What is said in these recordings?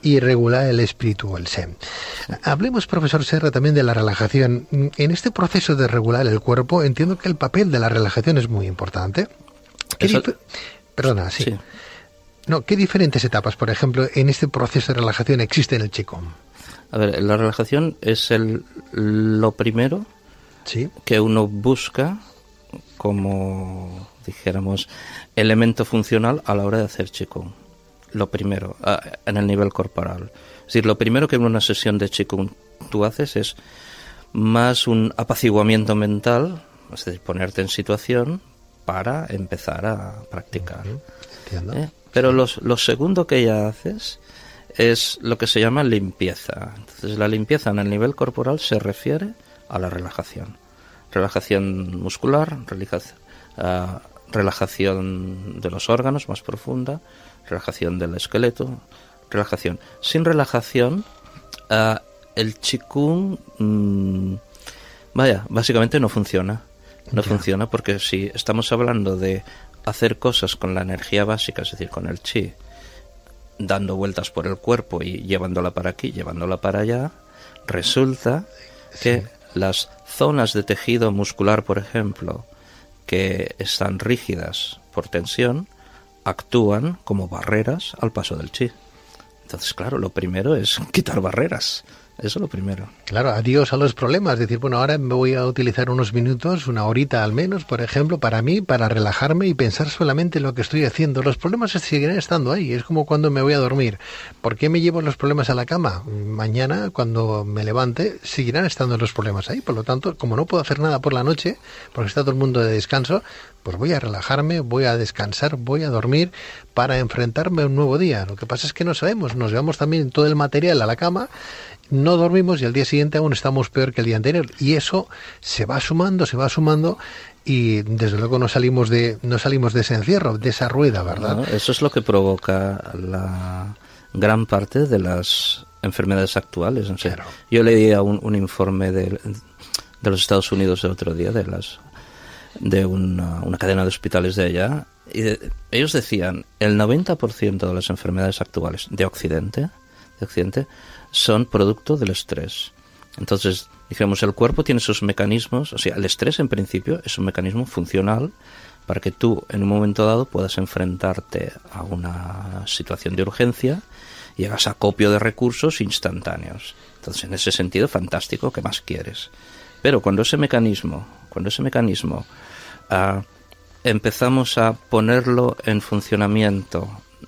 y regular el espíritu, el Zen. Hablemos, profesor Serra, también de la relajación. En este proceso de regular el cuerpo, entiendo que el papel de la relajación es muy importante. Perdona, sí. No, ¿qué diferentes etapas, por ejemplo, en este proceso de relajación existe en el Qigong? A ver, la relajación es lo primero que uno busca como, dijéramos, elemento funcional a la hora de hacer Qigong. Lo primero, en el nivel corporal. Es decir, lo primero que en una sesión de Qigong tú haces es más un apaciguamiento mental, es decir, ponerte en situación para empezar a practicar. Entiendo. Pero lo segundo que ya haces es lo que se llama limpieza. Entonces, la limpieza en el nivel corporal se refiere a la relajación. Relajación muscular, relajación de los órganos más profunda, relajación del esqueleto, relajación. Sin relajación, el Qigong, básicamente no funciona. No funciona porque si estamos hablando de hacer cosas con la energía básica, es decir, con el chi, dando vueltas por el cuerpo y llevándola para aquí, llevándola para allá, resulta que las zonas de tejido muscular, por ejemplo, que están rígidas por tensión, actúan como barreras al paso del chi. Entonces, claro, lo primero es quitar barreras. Eso es lo primero. Claro, adiós a los problemas. Es decir, bueno, ahora me voy a utilizar unos minutos, una horita al menos, por ejemplo, para mí, para relajarme y pensar solamente en lo que estoy haciendo. Los problemas seguirán estando ahí. Es como cuando me voy a dormir. ¿Por qué me llevo los problemas a la cama? Mañana, cuando me levante, seguirán estando los problemas ahí. Por lo tanto, como no puedo hacer nada por la noche, porque está todo el mundo de descanso, pues voy a relajarme, voy a descansar, voy a dormir para enfrentarme a un nuevo día. Lo que pasa es que no sabemos. Nos llevamos también todo el material a la cama, no dormimos y al día siguiente aún estamos peor que el día anterior, y eso se va sumando y desde luego no salimos de ese encierro, de esa rueda, ¿verdad? No, eso es lo que provoca la gran parte de las enfermedades actuales. No sé. Claro. Yo leía un informe de los Estados Unidos el otro día de una cadena de hospitales de allá, y ellos decían el 90% de las enfermedades actuales de Occidente son producto del estrés. Entonces, dijéramos, el cuerpo tiene sus mecanismos, o sea, el estrés en principio es un mecanismo funcional para que tú en un momento dado puedas enfrentarte a una situación de urgencia y hagas acopio de recursos instantáneos. Entonces, en ese sentido, fantástico, ¿qué más quieres? Pero cuando ese mecanismo empezamos a ponerlo en funcionamiento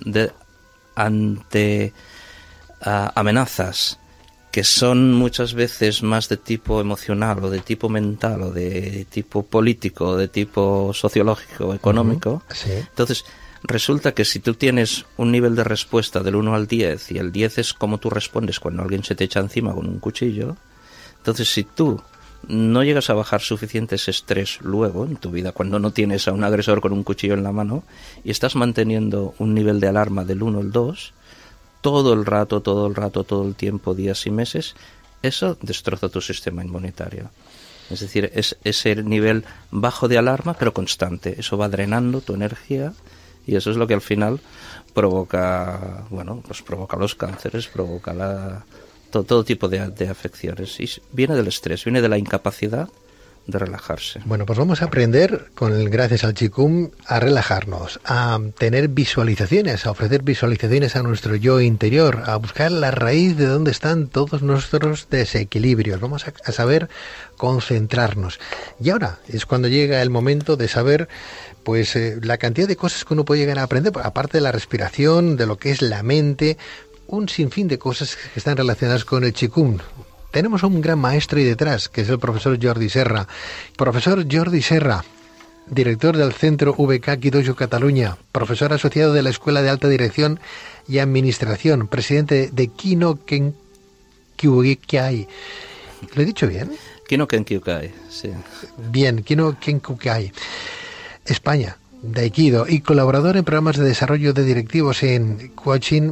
ante amenazas que son muchas veces más de tipo emocional o de tipo mental o de tipo político o de tipo sociológico o económico, entonces resulta que si tú tienes un nivel de respuesta del 1 al 10 y el 10 es como tú respondes cuando alguien se te echa encima con un cuchillo, entonces si tú no llegas a bajar suficiente ese estrés luego en tu vida, cuando no tienes a un agresor con un cuchillo en la mano y estás manteniendo un nivel de alarma del 1 al 2, todo el tiempo, días y meses, eso destroza tu sistema inmunitario. Es decir, es ese nivel bajo de alarma, pero constante. Eso va drenando tu energía y eso es lo que al final provoca, pues provoca los cánceres, provoca todo tipo de afecciones. Y viene del estrés, viene de la incapacidad de relajarse. Bueno, pues vamos a aprender, gracias al Qigong, a relajarnos, a tener visualizaciones, a ofrecer visualizaciones a nuestro yo interior, a buscar la raíz de dónde están todos nuestros desequilibrios. Vamos a saber concentrarnos. Y ahora es cuando llega el momento de saber pues la cantidad de cosas que uno puede llegar a aprender, aparte de la respiración, de lo que es la mente, un sinfín de cosas que están relacionadas con el Qigong. Tenemos a un gran maestro ahí detrás, que es el profesor Jordi Serra. Profesor Jordi Serra, director del Centro VK Quidojo Cataluña, profesor asociado de la Escuela de Alta Dirección y Administración, presidente de Kino Kenkyukai. ¿Lo he dicho bien? Kino Kenkyukai, sí. Bien, Kino Kenkyukai. España, de Aikido, y colaborador en programas de desarrollo de directivos en coaching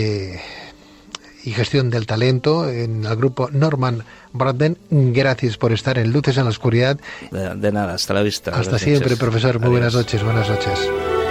y gestión del talento en el grupo Norman Bradden. Gracias por estar en Luces en la Oscuridad. De nada, hasta la vista. Hasta siempre, profesor. Muy buenas noches, buenas noches.